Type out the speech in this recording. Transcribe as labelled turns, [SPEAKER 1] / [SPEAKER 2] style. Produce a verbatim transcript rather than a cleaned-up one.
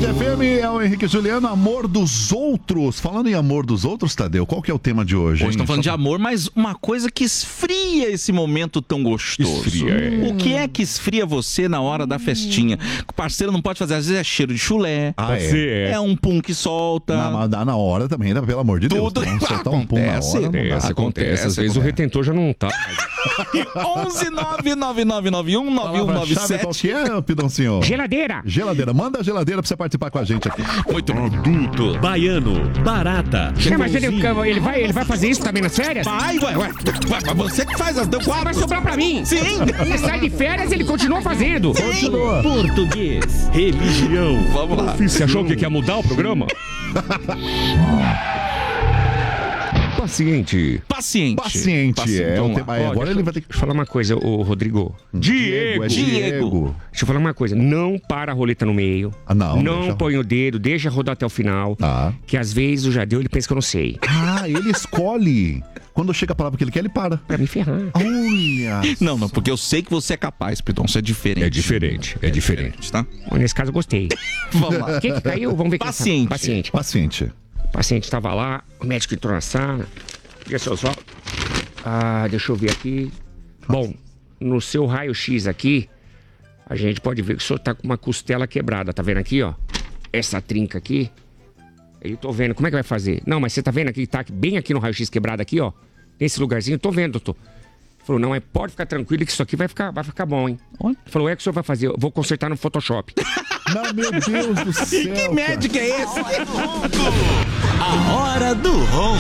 [SPEAKER 1] Band F M, é o Henrique Juliano, amor dos outros. Falando em amor dos outros, Tadeu, qual que é o tema de hoje?
[SPEAKER 2] Hoje estamos falando de amor, mas uma coisa que esfria esse momento tão gostoso.
[SPEAKER 1] Esfria, é.
[SPEAKER 2] O que é que esfria você na hora da festinha? O parceiro não pode fazer, às vezes é cheiro de chulé,
[SPEAKER 1] Ah, é.
[SPEAKER 2] é um pum que solta.
[SPEAKER 1] Na, na, na hora também, né? Pelo amor de Deus.
[SPEAKER 2] Tudo
[SPEAKER 1] Não soltar um pum na
[SPEAKER 2] acontece.
[SPEAKER 1] hora, não
[SPEAKER 3] É,
[SPEAKER 1] dá.
[SPEAKER 3] isso acontece. Às vezes o retentor já não tá.
[SPEAKER 2] onze nove nove nove nove um nove um nove
[SPEAKER 1] Palavra-chave qual
[SPEAKER 2] sete.
[SPEAKER 1] que é, Pidãozinho?
[SPEAKER 3] Geladeira!
[SPEAKER 1] Geladeira. Manda a geladeira pra você participar com a gente aqui.
[SPEAKER 2] Muito bem.
[SPEAKER 4] Produto baiano, barata.
[SPEAKER 3] Não, mas ele, ele, vai, ele vai fazer isso também nas férias?
[SPEAKER 2] Vai, ué, ué. Ué, você que faz as deu
[SPEAKER 3] Vai
[SPEAKER 2] quatro.
[SPEAKER 3] sobrar pra mim!
[SPEAKER 2] Sim.
[SPEAKER 3] Ele sai de férias e ele continua fazendo!
[SPEAKER 1] Continua.
[SPEAKER 4] Português, religião.
[SPEAKER 2] Vamos lá.
[SPEAKER 3] Você achou que quer mudar o programa? Paciente.
[SPEAKER 2] Paciente.
[SPEAKER 1] Paciente, é. O
[SPEAKER 2] vamos lá.
[SPEAKER 1] tema é.
[SPEAKER 3] Ó,
[SPEAKER 1] Agora
[SPEAKER 3] deixa
[SPEAKER 1] ele
[SPEAKER 3] eu-
[SPEAKER 1] vai ter que.
[SPEAKER 3] Deixa eu falar uma coisa, ô Rodrigo.
[SPEAKER 1] Diego, é Diego.
[SPEAKER 3] Deixa eu falar uma coisa. Não para a roleta no meio.
[SPEAKER 1] Ah, não,
[SPEAKER 3] Não
[SPEAKER 1] deixa-
[SPEAKER 3] põe o dedo, deixa rodar até o final.
[SPEAKER 1] Tá.
[SPEAKER 3] Que às vezes o Jadeu ele pensa que eu não sei.
[SPEAKER 1] Ah, ele escolhe. Quando chega a palavra que ele quer, ele para.
[SPEAKER 3] Pra me ferrar.
[SPEAKER 1] Olha.
[SPEAKER 2] Não, não, porque eu sei que você é capaz, Pidon. Isso é diferente.
[SPEAKER 3] É diferente, é diferente.
[SPEAKER 2] Tá?
[SPEAKER 3] Bom, nesse caso eu gostei.
[SPEAKER 2] Vamos lá.
[SPEAKER 3] O que que caiu? Vamos ver quem
[SPEAKER 2] Paciente.
[SPEAKER 3] sabe. Paciente.
[SPEAKER 1] Paciente.
[SPEAKER 3] O paciente estava lá, o médico entrou na sala. Diga seus olhos. Ah, deixa eu ver aqui. Bom, no seu raio-x aqui, a gente pode ver que o senhor tá com uma costela quebrada. Tá vendo aqui, ó? Essa trinca aqui. Eu tô vendo. Como é que vai fazer? Não, mas você tá vendo aqui, tá bem aqui no raio-x quebrado aqui, ó. Nesse lugarzinho. Tô vendo, doutor. Falou, não, é, pode ficar tranquilo que isso aqui vai ficar, vai ficar bom, hein?
[SPEAKER 2] Olha.
[SPEAKER 3] Falou, é que o senhor vai fazer? Eu vou consertar no Photoshop.
[SPEAKER 1] Não, meu Deus do céu.
[SPEAKER 2] Que médico é esse?
[SPEAKER 4] A hora do ronco.